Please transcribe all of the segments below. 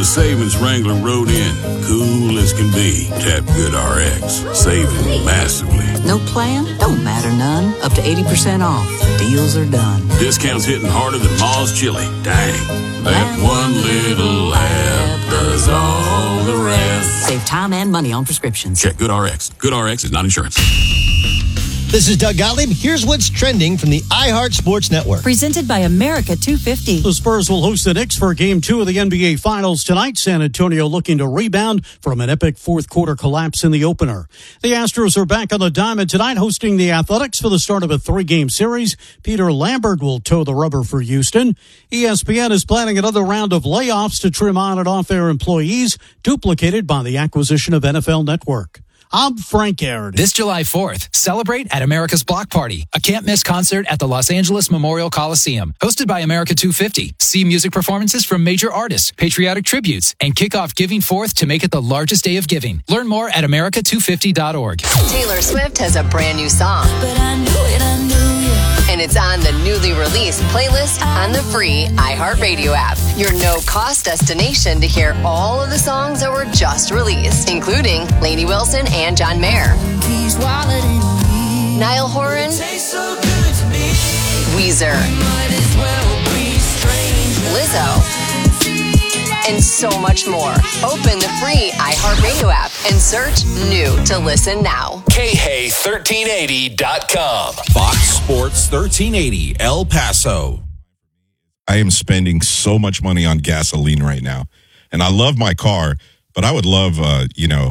the savings Wrangler rode in. Cool as can be. Tap GoodRx. Saving massively. No plan? Don't matter none. Up to 80% off. Deals are done. Discounts hitting harder than Ma's chili. Dang. That one little app does all the rest. Save time and money on prescriptions. Check GoodRx. GoodRx is not insurance. This is Doug Gottlieb. Here's what's trending from the iHeart Sports Network. Presented by America 250. The Spurs will host the Knicks for Game 2 of the NBA Finals tonight. San Antonio looking to rebound from an epic fourth-quarter collapse in the opener. The Astros are back on the diamond tonight, hosting the Athletics for the start of a 3-game series. Peter Lambert will toe the rubber for Houston. ESPN is planning another round of layoffs to trim on and off-air employees, duplicated by the acquisition of NFL Network. I'm Frank Aird. This July 4th, celebrate at America's Block Party, a can't-miss concert at the Los Angeles Memorial Coliseum. Hosted by America 250. See music performances from major artists, patriotic tributes, and kick off Giving Forth to make it the largest day of giving. Learn more at America250.org. Taylor Swift has a brand new song. But I knew it, And it's on the newly released playlist on the free iHeartRadio app. Your no-cost destination to hear all of the songs that were just released, including Lainey Wilson and John Mayer, Niall Horan, Weezer, Lizzo, and so much more. Open the free iHeartRadio app and search new to listen now. KHEY1380.com. Fox Sports 1380, El Paso. I am spending so much money on gasoline right now. And I love my car, but I would love, an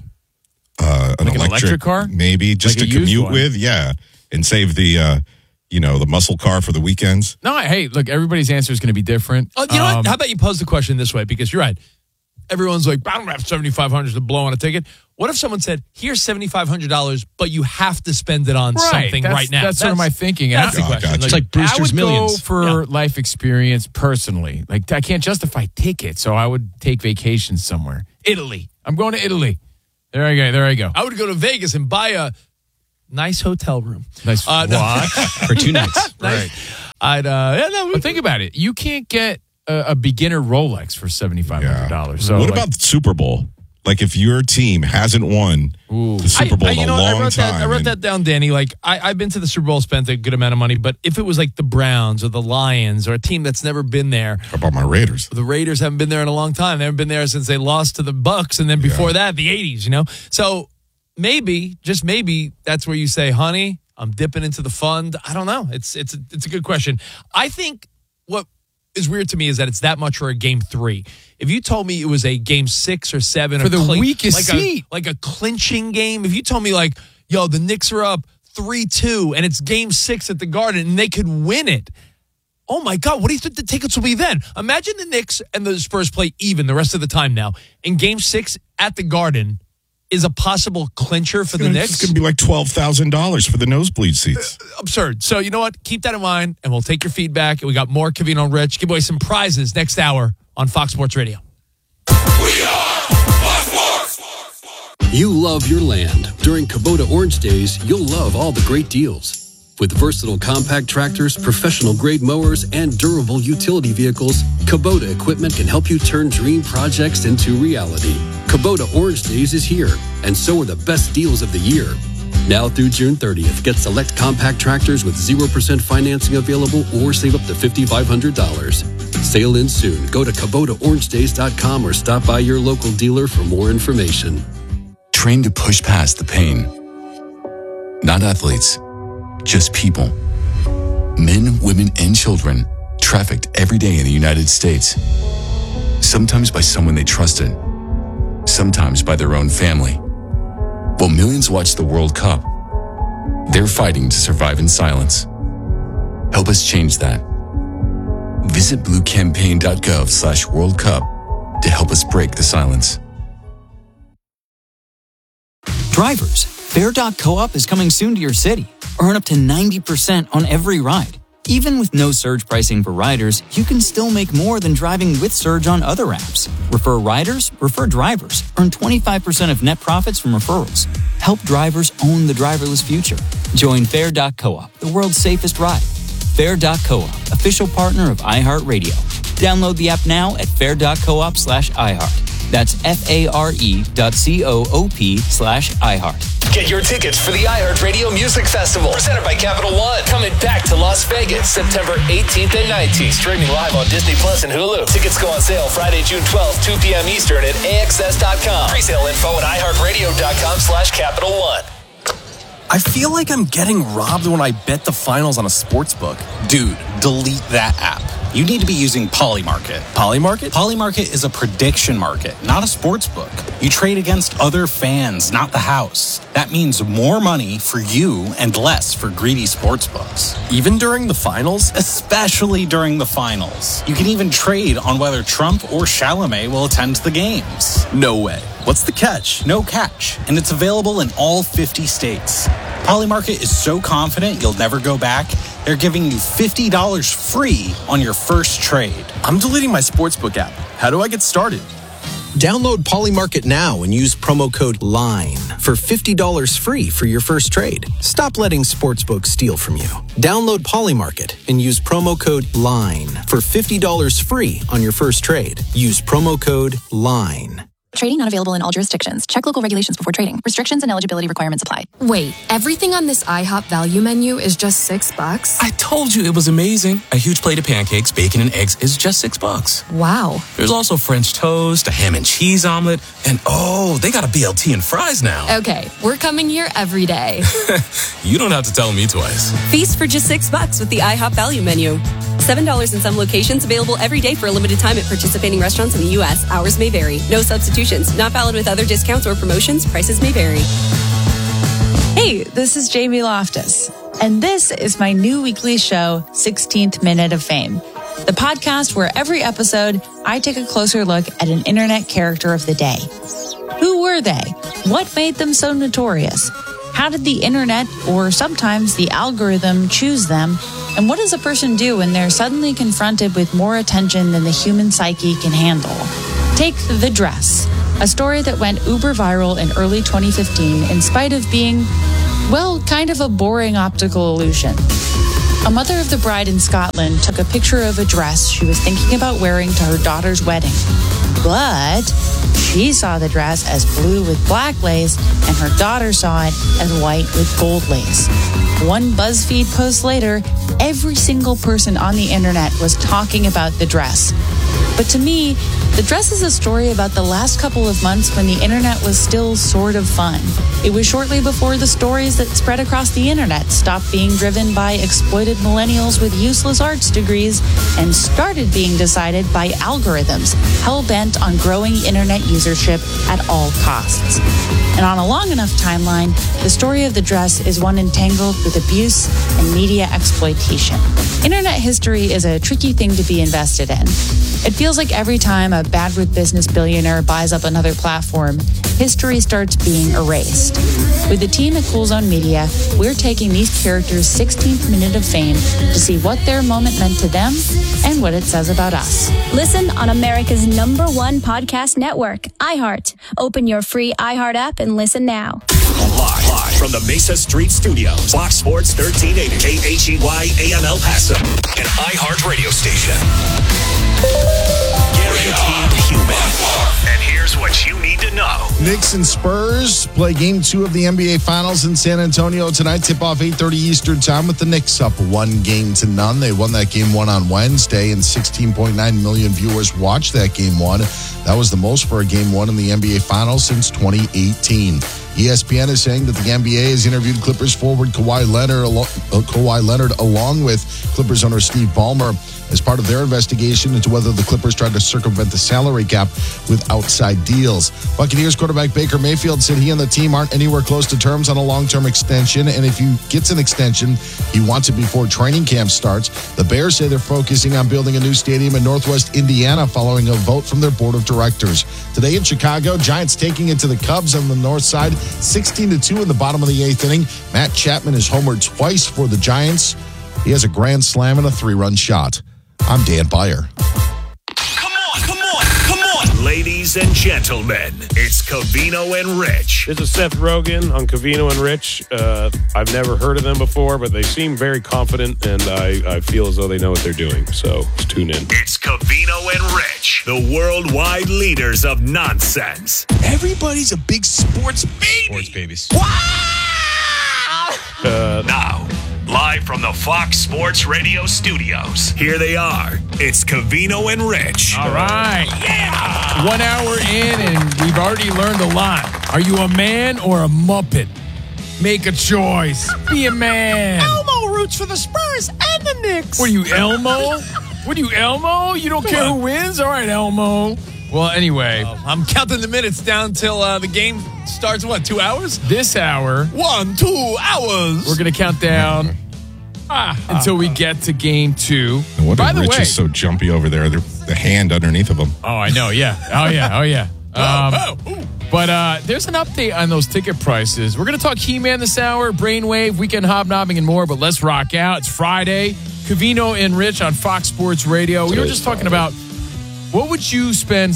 electric car? Maybe, just like to commute with. Yeah. And save the muscle car for the weekends. No, hey, look, everybody's answer is going to be different. You know what? How about you pose the question this way? Because you're right. Everyone's like, I don't have $7,500 to blow on a ticket. What if someone said, here's $7,500, but you have to spend it on something right now? That's sort of my thinking. That's the question. Gotcha. Like, It's like Brewster's Millions. I would go for Yeah. life experience personally. Like, I can't justify tickets, so I would take vacation somewhere. Italy. I'm going to Italy. There I go. I would go to Vegas and buy a nice hotel room. Nice for 2 nights. Nice. Right. But think about it. You can't get a beginner Rolex for $7,500. So what about the Super Bowl? Like, if your team hasn't won the Super Bowl in a long time. I wrote that down, Danny. Like, I've been to the Super Bowl, spent a good amount of money, but if it was like the Browns or the Lions or a team that's never been there. How about my Raiders? The Raiders haven't been there in a long time. They haven't been there since they lost to the Bucks, and then before that, the 80s, So maybe, just maybe, that's where you say, honey, I'm dipping into the fund. I don't know. It's a good question. I think what is weird to me is that it's that much for a game 3. If you told me it was a game 6 or 7 for the weakest seed, like a clinching game, if you told me like, yo, the Knicks are up 3-2 and it's game 6 at the Garden and they could win it. Oh my God, what do you think the tickets will be then? Imagine the Knicks and the Spurs play even the rest of the time now. And game 6 at the Garden is a possible clincher for the Knicks. It's going to be like $12,000 for the nosebleed seats. Absurd. So you know what? Keep that in mind, and we'll take your feedback. And we got more Covino and Rich. Give away some prizes next hour on Fox Sports Radio. We are Fox Sports. You love your land. During Kubota Orange Days, you'll love all the great deals. With versatile compact tractors, professional-grade mowers, and durable utility vehicles, Kubota equipment can help you turn dream projects into reality. Kubota Orange Days is here, and so are the best deals of the year. Now through June 30th, get select compact tractors with 0% financing available or save up to $5,500. Sale ends soon. Go to KubotaOrangeDays.com or stop by your local dealer for more information. Train to push past the pain. Not athletes. Just people. Men, women, and children trafficked every day in the United States. Sometimes by someone they trusted. Sometimes by their own family. While millions watch the World Cup, they're fighting to survive in silence. Help us change that. Visit bluecampaign.gov/World Cup to help us break the silence. Drivers, Fair.coop is coming soon to your city. Earn up to 90% on every ride. Even with no surge pricing for riders, you can still make more than driving with surge on other apps. Refer riders, refer drivers. Earn 25% of net profits from referrals. Help drivers own the driverless future. Join Fair.coop, the world's safest ride. Fair.coop, official partner of iHeartRadio. Download the app now at fair.coop/iHeart. That's FARE.coop/iHeart. Get your tickets for the iHeartRadio Music Festival, presented by Capital One. Coming back to Las Vegas, September 18th and 19th. Streaming live on Disney Plus and Hulu. Tickets go on sale Friday, June 12th, 2 p.m. Eastern at AXS.com. Presale info at iHeartRadio.com/Capital One. I feel like I'm getting robbed when I bet the finals on a sports book. Dude, delete that app. You need to be using Polymarket. Polymarket? Polymarket is a prediction market, not a sports book. You trade against other fans, not the house. That means more money for you and less for greedy sports books. Even during the finals? Especially during the finals. You can even trade on whether Trump or Chalamet will attend the games. No way. What's the catch? No catch. And it's available in all 50 states. Polymarket is so confident you'll never go back, they're giving you $50 free on your first trade. I'm deleting my sportsbook app. How do I get started? Download Polymarket now and use promo code LINE for $50 free for your first trade. Stop letting sportsbooks steal from you. Download Polymarket and use promo code LINE for $50 free on your first trade. Use promo code LINE. Trading not available in all jurisdictions. Check local regulations before trading. Restrictions and eligibility requirements apply. Wait, everything on this IHOP value menu is just $6? I told you it was amazing. A huge plate of pancakes, bacon, and eggs is just $6. Wow. There's also French toast, a ham and cheese omelet, and they got a BLT and fries now. Okay, we're coming here every day. You don't have to tell me twice. Feast for just $6 with the IHOP value menu. $7 in some locations, available every day for a limited time at participating restaurants in the U.S. Hours may vary. No substitutions. Not valid with other discounts or promotions. Prices may vary. Hey, this is Jamie Loftus, and this is my new weekly show, 16th Minute of Fame, the podcast where every episode I take a closer look at an internet character of the day. Who were they? What made them so notorious? How did the internet, or sometimes the algorithm, choose them? And what does a person do when they're suddenly confronted with more attention than the human psyche can handle? Take The Dress, a story that went uber viral in early 2015 in spite of being, kind of a boring optical illusion. A mother of the bride in Scotland took a picture of a dress she was thinking about wearing to her daughter's wedding. But she saw the dress as blue with black lace, and her daughter saw it as white with gold lace. One BuzzFeed post later, every single person on the internet was talking about the dress. But to me, the dress is a story about the last couple of months when the internet was still sort of fun. It was shortly before the stories that spread across the internet stopped being driven by exploited millennials with useless arts degrees and started being decided by algorithms hell-bent on growing internet usership at all costs. And on a long enough timeline, the story of the dress is one entangled with abuse and media exploitation. Internet history is a tricky thing to be invested in. It feels like every time a bad-with business billionaire buys up another platform, history starts being erased. With the team at Cool Zone Media, we're taking these characters' 16th minute of fame to see what their moment meant to them and what it says about us. Listen on America's #1 podcast network, iHeart. Open your free iHeart app and listen now. Live from the Mesa Street Studios, Fox Sports 1380, KHEY AM El Paso, an iHeart radio station. Guaranteed human. And here's what you need to know. Knicks and Spurs play Game 2 of the NBA Finals in San Antonio tonight. Tip-off 8:30 Eastern Time with the Knicks up 1-0. They won that Game 1 on Wednesday, and 16.9 million viewers watched that Game 1. That was the most for a Game 1 in the NBA Finals since 2018. ESPN is saying that the NBA has interviewed Clippers forward Kawhi Leonard along with Clippers owner Steve Ballmer as part of their investigation into whether the Clippers tried to circumvent the salary cap with outside deals. Buccaneers quarterback Baker Mayfield said he and the team aren't anywhere close to terms on a long-term extension, and if he gets an extension, he wants it before training camp starts. The Bears say they're focusing on building a new stadium in Northwest Indiana following a vote from their board of directors. Today in Chicago, Giants taking it to the Cubs on the north side, 16-2 in the bottom of the 8th inning. Matt Chapman is homered twice for the Giants. He has a grand slam and a 3-run shot. I'm Dan Beyer. Come on. Ladies Ladies and gentlemen, it's Covino and Rich. This is Seth Rogen on Covino and Rich. I've never heard of them before, but they seem very confident, and I feel as though they know what they're doing. So let's tune in. It's Covino and Rich, the worldwide leaders of nonsense. Everybody's a big sports baby. Sports babies. Now, live from the Fox Sports Radio studios, here they are. It's Covino and Rich. All right. Yeah. 1 hour in, and we've already learned a lot. Are you a man or a Muppet? Make a choice. Be a man. Elmo roots for the Spurs and the Knicks. What are you, Elmo? What are you, Elmo? You don't care who wins? All right, Elmo. Well, anyway. I'm counting the minutes down till the game starts, 2 hours? This hour. 2 hours. We're going to count down until we get to game 2. No wonder By the Rich way, is so jumpy over there. The hand underneath of him. Oh, I know, yeah. Oh, yeah. But there's an update on those ticket prices. We're going to talk He-Man this hour, Brainwave, Weekend Hobnobbing, and more, but let's rock out. It's Friday. Covino and Rich on Fox Sports Radio. We were just talking about what would you spend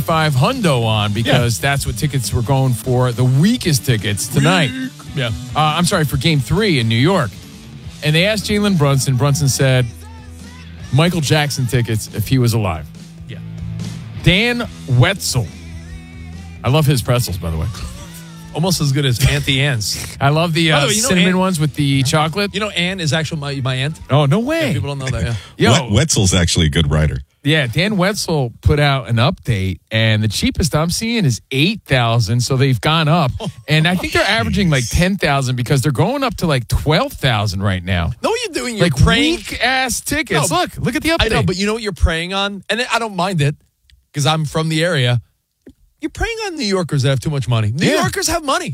$75 on, because that's what tickets were going for, the weakest tickets tonight. Yeah. I'm sorry, for game 3 in New York. And they asked Jalen Brunson. Brunson said Michael Jackson tickets if he was alive. Yeah. Dan Wetzel. I love his pretzels, by the way. Almost as good as Auntie Anne's. I love the cinnamon ones with the chocolate. You know, Anne is actually my aunt. Oh, no way. Yeah, people don't know that. Yeah. Wetzel's actually a good writer. Yeah, Dan Wetzel put out an update, and the cheapest I'm seeing is $8,000. So they've gone up, and I think they're averaging like $10,000 because they're going up to like $12,000 right now. Know what you're doing? You're like praying weak ass tickets. No, look at the update. I know, but you know what you're praying on, and I don't mind it because I'm from the area. You're preying on New Yorkers that have too much money. New Yorkers have money.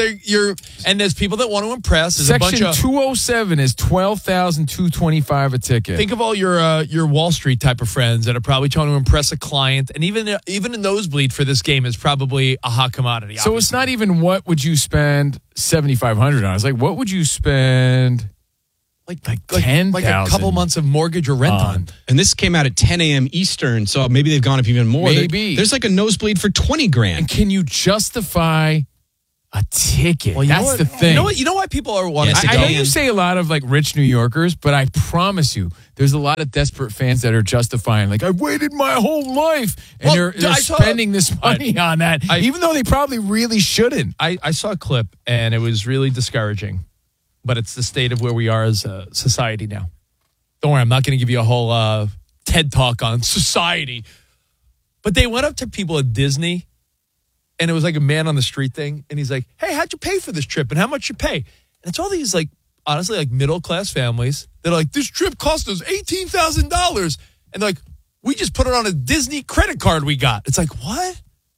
And there's people that want to impress. There's Section a bunch of 207 is $12,225 a ticket. Think of all your Wall Street type of friends that are probably trying to impress a client, and even a nosebleed for this game is probably a hot commodity. So it's not even what would you spend $7,500 on. It's like what would you spend? Like 10,000 like a couple months of mortgage or rent on. And this came out at 10 a.m. Eastern, so maybe they've gone up even more. Maybe. There's like a nosebleed for $20,000. And can you justify a ticket? Well, that's the thing. You know why people are wanting to go? I know you say a lot of like rich New Yorkers, but I promise you, there's a lot of desperate fans that are justifying, like, I've waited my whole life, and they're spending this money on that, even though they probably really shouldn't. I saw a clip, and it was really discouraging. But it's the state of where we are as a society now. Don't worry, I'm not going to give you a whole TED talk on society. But they went up to people at Disney, and it was like a man on the street thing. And he's like, hey, how'd you pay for this trip? And how much you pay? And it's all these, like, honestly, like middle-class families. They're like, this trip cost us $18,000. And they're like, we just put it on a Disney credit card we got. It's like, what?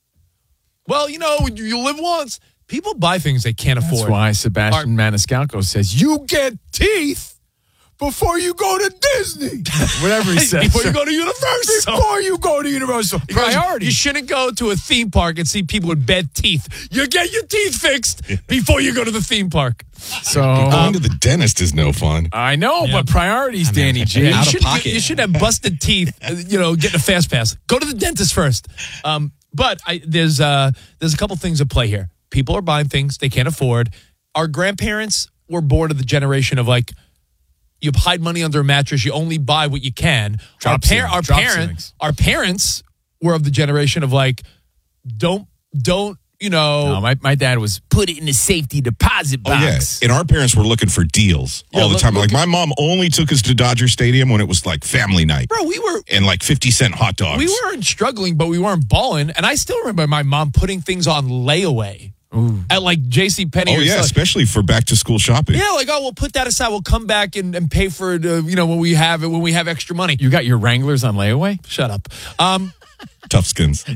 Well, you live once. People buy things they can't afford. That's why Sebastian Maniscalco says, you get teeth before you go to Disney. Whatever he says. Before you go to Universal. Before you go to Universal. Priority. You shouldn't go to a theme park and see people with bad teeth. You get your teeth fixed before you go to the theme park. So going to the dentist is no fun. I know, but priorities, Danny G. Out of pocket. You should have busted teeth, getting a fast pass. Go to the dentist first. But there's a couple things at play here. People are buying things they can't afford. Our grandparents were born of the generation of like, you hide money under a mattress. You only buy what you can. Our parents were of the generation of like, don't. No, my dad was put it in the safety deposit box. And our parents were looking for deals all the time. Like my mom only took us to Dodger Stadium when it was like family night. Bro, we were and like 50-cent hot dogs. We weren't struggling, but we weren't balling. And I still remember my mom putting things on layaway. At like JCPenney. Oh, yeah, especially for back to school shopping. Yeah, like, we'll put that aside. We'll come back and pay for it, when we have extra money. You got your Wranglers on layaway? Shut up. Tough skins.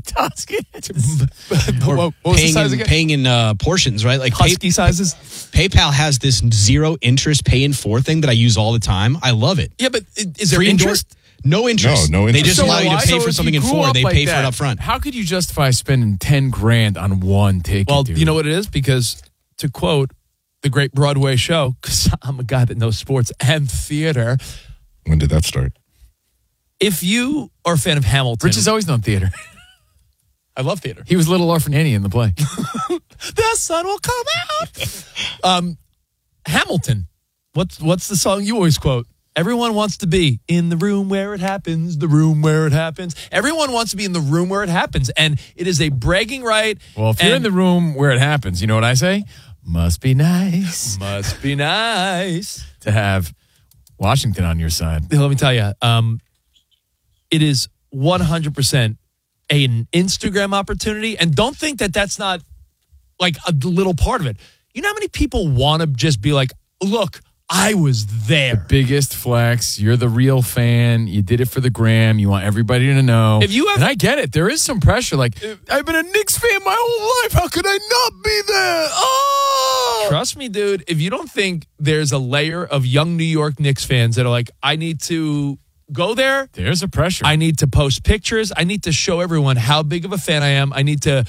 What was the size again? Paying in portions, right? Like Husky sizes. PayPal has this 0 interest pay in 4 thing that I use all the time. I love it. Yeah, but is there interest? No interest. No interest. They just allow you to pay for something in 4. They pay for it up front. How could you justify spending $10,000 on one ticket? Well, you know what it is? Because to quote the great Broadway show, because I'm a guy that knows sports and theater. When did that start? If you are a fan of Hamilton. Rich has always known theater. I love theater. He was Little Orphan Annie in the play. The sun will come out. Hamilton. What's the song you always quote? Everyone wants to be in the room where it happens, the room where it happens. Everyone wants to be in the room where it happens. And it is a bragging right. Well, if you're in the room where it happens, you know what I say? Must be nice. Must be nice. To have Washington on your side. Let me tell you, it is 100% an Instagram opportunity. And don't think that that's not like a little part of it. You know how many people want to just be like, look, I was there. The biggest flex. You're the real fan. You did it for the gram. You want everybody to know. If you have, and I get it. There is some pressure. Like, I've been a Knicks fan my whole life. How could I not be there? Oh! Trust me, dude. If you don't think there's a layer of young New York Knicks fans that are like, I need to go there. There's a pressure. I need to post pictures. I need to show everyone how big of a fan I am. I need to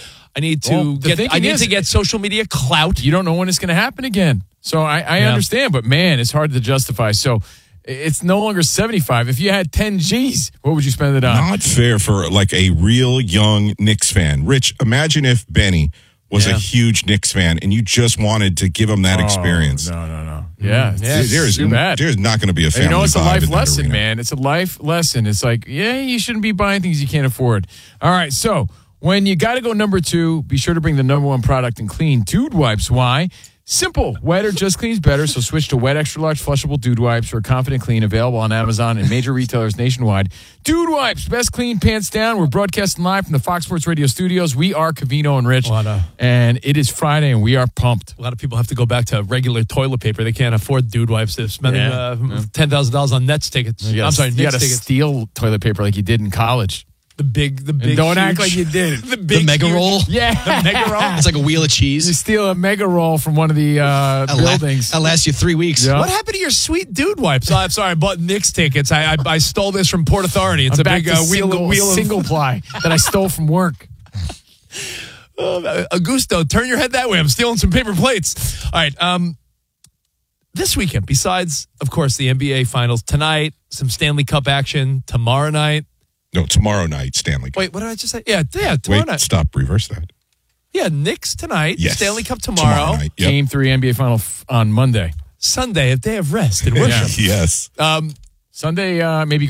get social media clout. You don't know when it's going to happen again. So I understand, but man, it's hard to justify. So it's no longer 75. If you had 10 G's, what would you spend it on? Not fair for like a real young Knicks fan. Rich, imagine if Benny was a huge Knicks fan and you just wanted to give him that experience. No. Yeah. There's not going to be a family You know, it's a vibe life in that lesson, arena. man. It's a life lesson. It's like, you shouldn't be buying things you can't afford. All right, so when you got to go number 2, be sure to bring the number 1 product in clean Dude Wipes. Why? Simple. Wet or just cleans better, so switch to Wet Extra Large Flushable Dude Wipes for a confident clean, available on Amazon and major retailers nationwide. Dude Wipes, best clean, pants down. We're broadcasting live from the Fox Sports Radio studios. We are Covino and Rich, and it is Friday, and we are pumped. A lot of people have to go back to regular toilet paper. They can't afford Dude Wipes. They're spending $10,000 on Nets tickets. You got to steal toilet paper like you did in college. The big. And don't act like you did. The mega roll. Yeah, the mega roll. It's like a wheel of cheese. You steal a mega roll from one of the buildings. That'll last you 3 weeks. Yeah. What happened to your sweet Dude Wipes? I'm sorry, I bought Knicks tickets. I stole this from Port Authority. It's I'm a big wheel of single ply that I stole from work. Augusto, turn your head that way. I'm stealing some paper plates. All right. This weekend, besides, of course, the NBA Finals tonight, some Stanley Cup action tomorrow night. No, tomorrow night, Stanley Cup. Wait, what did I just say? Yeah, tomorrow night. Stop, reverse that. Yeah, Knicks tonight, Yes. Stanley Cup tomorrow. Night, yep. Game 3 NBA Final on Monday. Sunday, a day of rest and worship. Yes. Sunday, maybe